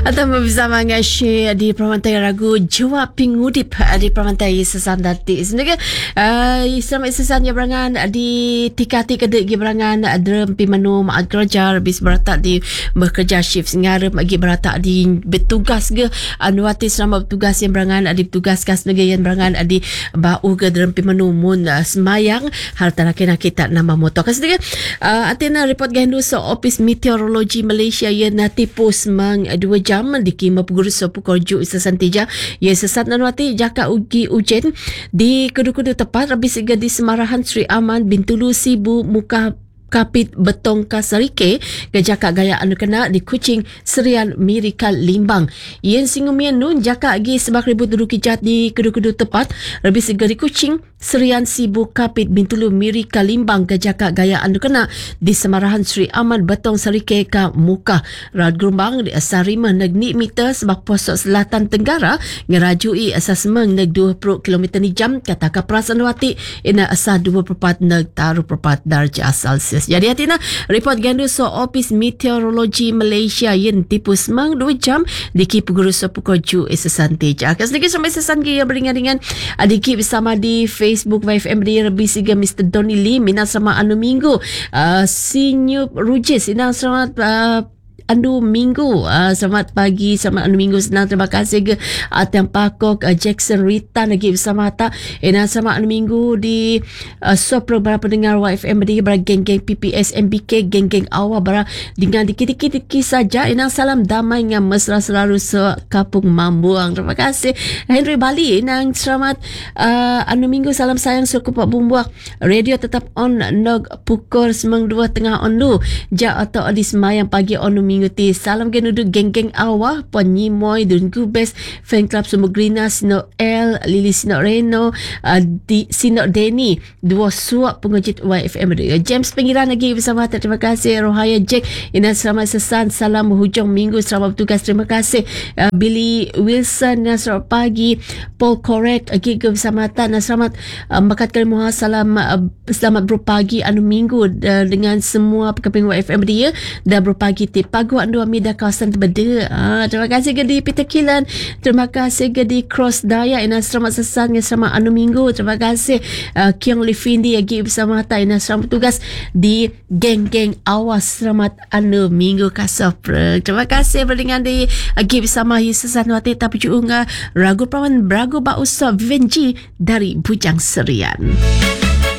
Atau bersama dengan Syekh di Permantai Ragu Jawab Pingudip di Permantai Sesan Dati. Sebenarnya Islam Sesan yang berangan di tikati kedek gi berangan derem pimanu mak kerja habis beratak di bekerja shift sehingga bagi beratak di bertugas ke anuati selama bertugas yang berangan di bertugas kas negara yang berangan di bau ke derem pimanu mun semayang hal tanakina kita nama motor. Sebenarnya atina report gandu so Office Meteorologi Malaysia yang tipu semang 2 jam di kima puguru so pukul ju sesantija ia sesat nanwati jaka ugi ujen di kudu-kudu tepat habis di Semarahan Sri Aman Bintulu Sibu Muka Kapit Betong Kasarike gejaka gaya anu kena di Kuching Serian Mirikal Limbang. Yen singumian nun jaka agi sebab ribu duduk kijat di kudu-kudu tepat lebih segera di Kuching Serian Sibu Kapit Bintulu Mirikal Limbang gejaka gaya anu kena di Semarahan Sri Aman Betong Sarike ka Muka. Rad Gerumbang di Asarima negni meter sebab posok selatan Tenggara ngerajui asasmeng neg 20 km ni jam kata kapras anuati ina asa 24 neg taruh perpat darjah Celsius. Jadi hatina report gandu so Office Meteorologi Malaysia yen tipu semang 2 jam diki puguru so pukul ju esesanti. Jakas lagi sampai sesanti yang beringan-ringan adiki bersama di Facebook YFM di Rebi Siga Mr. Donny Lee mina sama anu minggu Sinyup Rujis ina selamat Andu Minggu. Selamat pagi, selamat Andu Minggu. Senang terima kasih ke Atiang Pakok, Jackson Rita lagi bersama ta. Selamat Andu Minggu di Sopro para pendengar YFM di bara geng-geng PPS MBK, geng-geng awal bara dengan dikit-dikit saja. Salam damai dengan mesra selalu sekapung Mambuang. Terima kasih. Henry Bali nang selamat Andu Minggu, salam sayang sekupak Bumbuak. Radio tetap on nog pukul 9.30 on lu. Ja atau di semayang pagi on Minggu. Salam genuduk geng-geng awah Puan Nyimoy Dun Gubes Fan Club Sumagrina Sino L Lili Sino Reno di Sino Denny dua suap pengejit YFM James Pengiran lagi bersama. Terima kasih Rohaya Jack Ina selamat sesan salam hujung minggu selamat bertugas. Terima kasih Billy Wilson selamat pagi Paul Correct lagi bersama tan selamat makat kalimuha salam selamat berpagi anu minggu dengan semua pekeping YFM dia dah berpagi tip Pagu Andu Amida kawasan Terbeda. Terima kasih ke di Peter Kilan. Terima kasih ke di Cross Daya. Ina selamat sesan selamat anu minggu. Terima kasih Kiong Lifindi lagi bersama ta. Ina selamat tugas di geng-geng awas selamat anu minggu kasopre. Terima kasih berdingan di lagi bersama Yesusan Wati tapi juga Ragu Praman Bragu Bausa Vivenji dari Bujang Serian.